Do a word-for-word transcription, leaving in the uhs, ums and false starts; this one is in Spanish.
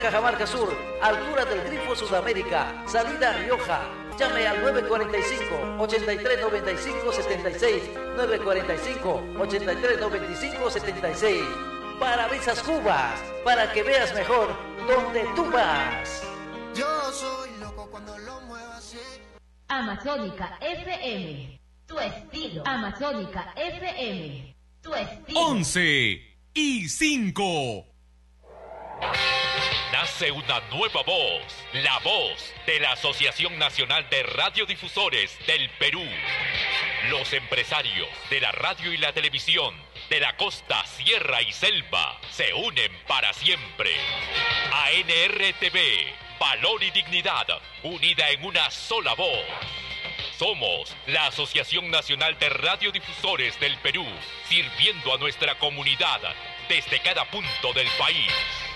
Cajamarca Sur, altura del Grifo Sudamérica, salida Rioja. Llame al nueve cuarenta y cinco, ochenta y tres noventa y cinco, setenta y seis, nueve cuarenta y cinco, ochenta y tres noventa y cinco, setenta y seis. Parabrisas Cubas, para que veas mejor donde tú vas. Yo soy loco cuando lo muevo así. Amazónica F M, tu estilo. Amazónica F M, tu estilo. once y cinco. Nace una nueva voz, la voz de la Asociación Nacional de Radiodifusores del Perú. Los empresarios de la radio y la televisión de la costa, sierra y selva se unen para siempre. A N R T V, valor y dignidad, unida en una sola voz. Somos la Asociación Nacional de Radiodifusores del Perú, sirviendo a nuestra comunidad desde cada punto del país.